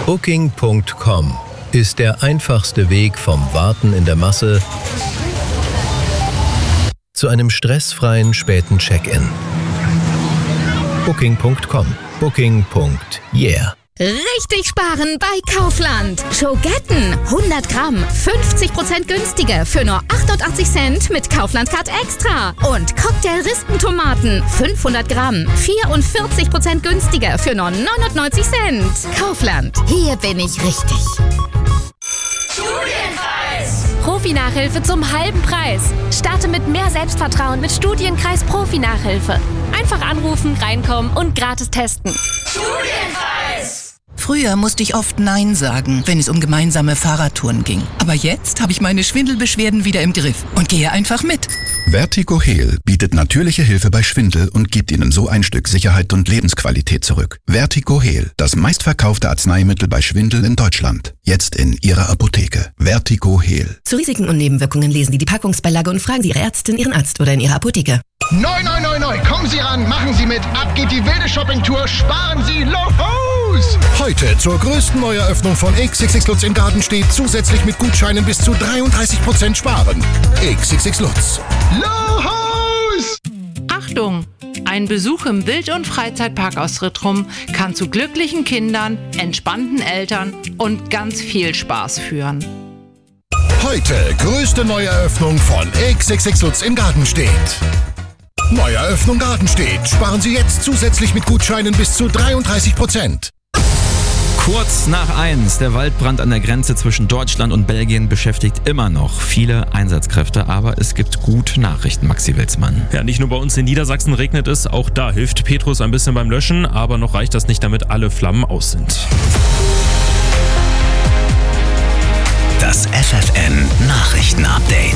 Booking.com ist der einfachste Weg vom Warten in der Masse zu einem stressfreien späten Check-in. Booking.com. Booking.yeah. Richtig sparen bei Kaufland. Schogetten 100 Gramm, 50% günstiger für nur 88 Cent mit Kaufland Card Extra. Und Cocktail-Rispentomaten 500 Gramm, 44% günstiger für nur 99 Cent. Kaufland, hier bin ich richtig. Studienkreis! Profi-Nachhilfe zum halben Preis. Starte mit mehr Selbstvertrauen mit Studienkreis Profi-Nachhilfe. Einfach anrufen, reinkommen und gratis testen. Studienkreis! Früher musste ich oft Nein sagen, wenn es um gemeinsame Fahrradtouren ging. Aber jetzt habe ich meine Schwindelbeschwerden wieder im Griff und gehe einfach mit. Vertigo Heal bietet natürliche Hilfe bei Schwindel und gibt Ihnen so ein Stück Sicherheit und Lebensqualität zurück. Vertigo Heal, das meistverkaufte Arzneimittel bei Schwindel in Deutschland. Jetzt in Ihrer Apotheke. Vertigo Heal. Zu Risiken und Nebenwirkungen lesen Sie die Packungsbeilage und fragen Sie Ihre Ärztin, Ihren Arzt oder in Ihrer Apotheke. Neu, kommen Sie ran, machen Sie mit, ab geht die wilde Shoppingtour, sparen Sie los! Heute zur größten Neueröffnung von XXX Lutz in Gartenstedt zusätzlich mit Gutscheinen bis zu 33% sparen. XXX Lutz. Los! Achtung! Ein Besuch im Wild- und Freizeitpark aus Rittrum kann zu glücklichen Kindern, entspannten Eltern und ganz viel Spaß führen. Heute größte Neueröffnung von XXX Lutz in Gartenstedt. Neueröffnung Gartenstedt. Sparen Sie jetzt zusätzlich mit Gutscheinen bis zu 33%. Kurz nach 1, der Waldbrand an der Grenze zwischen Deutschland und Belgien beschäftigt immer noch viele Einsatzkräfte, aber es gibt gute Nachrichten, Maxi Wilsmann. Ja, nicht nur bei uns in Niedersachsen regnet es, auch da hilft Petrus ein bisschen beim Löschen, aber noch reicht das nicht, damit alle Flammen aus sind. Das FFN Nachrichten-Update.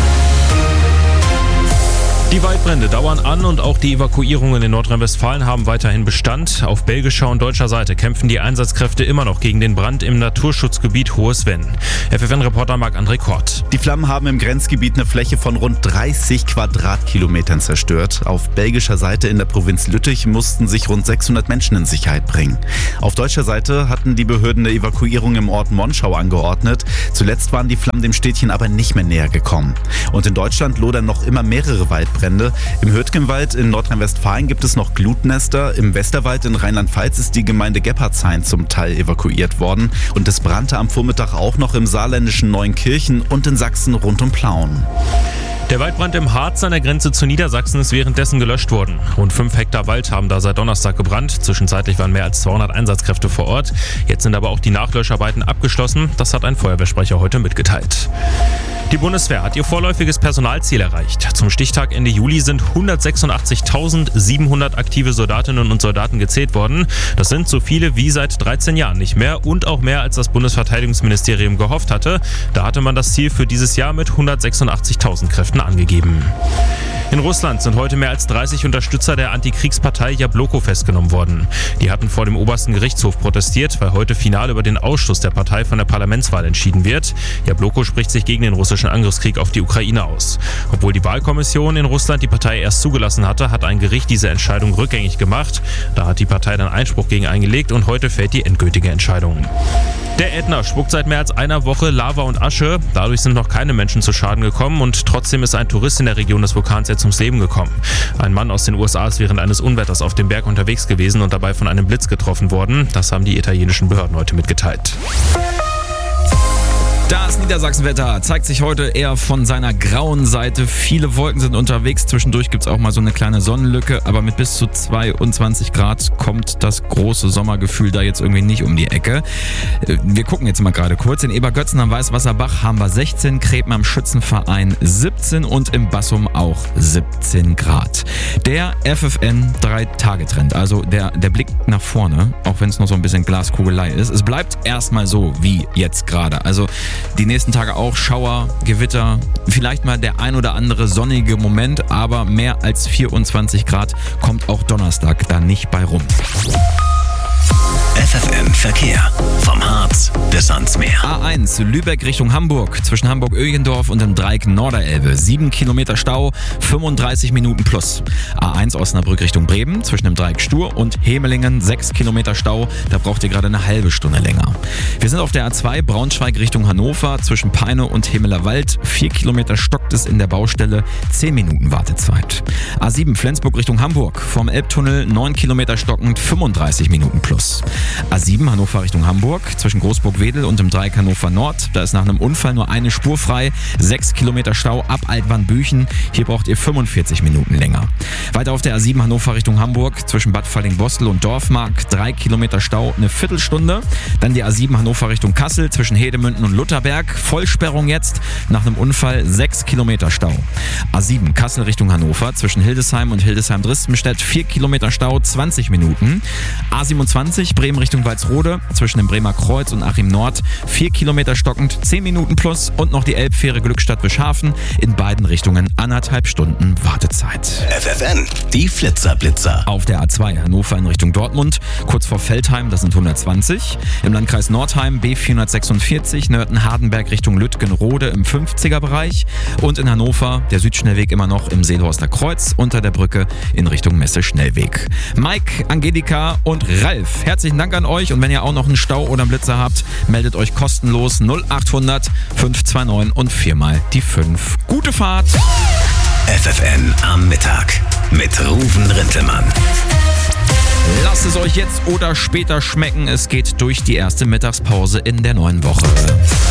Die Waldbrände dauern an und auch die Evakuierungen in Nordrhein-Westfalen haben weiterhin Bestand. Auf belgischer und deutscher Seite kämpfen die Einsatzkräfte immer noch gegen den Brand im Naturschutzgebiet Hohes Venn. FFN-Reporter Marc-André Kort. Die Flammen haben im Grenzgebiet eine Fläche von rund 30 Quadratkilometern zerstört. Auf belgischer Seite in der Provinz Lüttich mussten sich rund 600 Menschen in Sicherheit bringen. Auf deutscher Seite hatten die Behörden eine Evakuierung im Ort Monschau angeordnet. Zuletzt waren die Flammen dem Städtchen aber nicht mehr näher gekommen. Und in Deutschland lodern noch immer mehrere Waldbrände. Im Hürtgenwald in Nordrhein-Westfalen gibt es noch Glutnester. Im Westerwald in Rheinland-Pfalz ist die Gemeinde Gebhardshain zum Teil evakuiert worden. Und es brannte am Vormittag auch noch im saarländischen Neuenkirchen und in Sachsen rund um Plauen. Der Waldbrand im Harz an der Grenze zu Niedersachsen ist währenddessen gelöscht worden. Rund 5 Hektar Wald haben da seit Donnerstag gebrannt. Zwischenzeitlich waren mehr als 200 Einsatzkräfte vor Ort. Jetzt sind aber auch die Nachlöscharbeiten abgeschlossen. Das hat ein Feuerwehrsprecher heute mitgeteilt. Die Bundeswehr hat ihr vorläufiges Personalziel erreicht. Zum Stichtag Ende Juli sind 186.700 aktive Soldatinnen und Soldaten gezählt worden. Das sind so viele wie seit 13 Jahren nicht mehr und auch mehr, als das Bundesverteidigungsministerium gehofft hatte. Da hatte man das Ziel für dieses Jahr mit 186.000 Kräften angegeben. In Russland sind heute mehr als 30 Unterstützer der Antikriegspartei Jabloko festgenommen worden. Die hatten vor dem obersten Gerichtshof protestiert, weil heute final über den Ausschluss der Partei von der Parlamentswahl entschieden wird. Jabloko spricht sich gegen den russischen Angriffskrieg auf die Ukraine aus. Obwohl die Wahlkommission in Russland die Partei erst zugelassen hatte, hat ein Gericht diese Entscheidung rückgängig gemacht. Da hat die Partei dann Einspruch gegen eingelegt und heute fällt die endgültige Entscheidung. Der Ätna spuckt seit mehr als einer Woche Lava und Asche. Dadurch sind noch keine Menschen zu Schaden gekommen und trotzdem ist ein Tourist in der Region des Vulkans jetzt ums Leben gekommen. Ein Mann aus den USA ist während eines Unwetters auf dem Berg unterwegs gewesen und dabei von einem Blitz getroffen worden. Das haben die italienischen Behörden heute mitgeteilt. Das Niedersachsenwetter zeigt sich heute eher von seiner grauen Seite. Viele Wolken sind unterwegs. Zwischendurch gibt es auch mal so eine kleine Sonnenlücke. Aber mit bis zu 22 Grad kommt das große Sommergefühl da jetzt irgendwie nicht um die Ecke. Wir gucken jetzt mal gerade kurz. In Ebergötzen am Weißwasserbach haben wir 16, Kreben am Schützenverein 17 und im Bassum auch 17 Grad. Der FFN 3-Tage-Trend, also der Blick nach vorne, auch wenn es noch so ein bisschen Glaskugelei ist. Es bleibt erstmal so wie jetzt gerade. Also die nächsten Tage auch Schauer, Gewitter, vielleicht mal der ein oder andere sonnige Moment, aber mehr als 24 Grad kommt auch Donnerstag da nicht bei rum. FFN Verkehr vom Harz des Ans-Meer. A1 Lübeck Richtung Hamburg, zwischen Hamburg-Ögendorf und dem Dreieck Norderelbe. 7 Kilometer Stau, 35 Minuten plus. A1 Osnabrück Richtung Bremen, zwischen dem Dreieck Stur und Hemelingen. 6 Kilometer Stau, da braucht ihr gerade eine halbe Stunde länger. Wir sind auf der A2 Braunschweig Richtung Hannover, zwischen Peine und Hemeler Wald. 4 Kilometer stockt es in der Baustelle, 10 Minuten Wartezeit. A7 Flensburg Richtung Hamburg, vom Elbtunnel 9 Kilometer stockend, 35 Minuten plus. A7 Hannover Richtung Hamburg, zwischen Großburg-Wedel und dem Dreieck Hannover Nord. Da ist nach einem Unfall nur eine Spur frei. 6 Kilometer Stau ab Altwann-Büchen. Hier braucht ihr 45 Minuten länger. Weiter auf der A7 Hannover Richtung Hamburg, zwischen Bad Falling-Bostel und Dorfmark. 3 Kilometer Stau, eine Viertelstunde. Dann die A7 Hannover Richtung Kassel, zwischen Hedemünden und Lutherberg. Vollsperrung jetzt. Nach einem Unfall 6 Kilometer Stau. A7 Kassel Richtung Hannover, zwischen Hildesheim und Hildesheim-Dristenstedt. 4 Kilometer Stau, 20 Minuten. A27 Bremen Richtung Walsrode, zwischen dem Bremer Kreuz und Achim Nord. 4 Kilometer stockend, 10 Minuten plus. Und noch die Elbfähre Glückstadt-Bischhafen. In beiden Richtungen 1,5 Stunden Wartezeit. FFN, die Flitzer-Blitzer. Auf der A2 Hannover in Richtung Dortmund, kurz vor Veltheim, das sind 120. Im Landkreis Nordheim B446, Nörten-Hardenberg Richtung Lütgenrode im 50er-Bereich. Und in Hannover der Südschnellweg immer noch im Seelhorster Kreuz unter der Brücke in Richtung Messe-Schnellweg. Mike, Angelika und Ralf, herzlichen Dank an euch. Und wenn ihr auch noch einen Stau oder einen Blitzer habt, meldet euch kostenlos 0800 529 und 4 mal die 5. Gute Fahrt! FFN am Mittag mit Ruven Rintelmann. Lasst es euch jetzt oder später schmecken. Es geht durch die erste Mittagspause in der neuen Woche.